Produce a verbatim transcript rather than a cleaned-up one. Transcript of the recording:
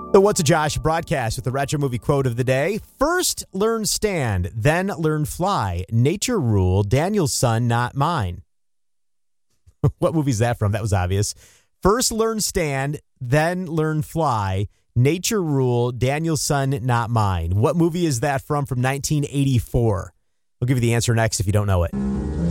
The What's a Josh broadcast with the retro movie quote of the day. First, learn stand, then learn fly. Nature rule, Daniel's son, not mine. What movie is that from? That was obvious. First, learn stand, then learn fly. Nature rule, Daniel's son, not mine. What movie is that from from nineteen eighty-four? We'll give you the answer next if you don't know it.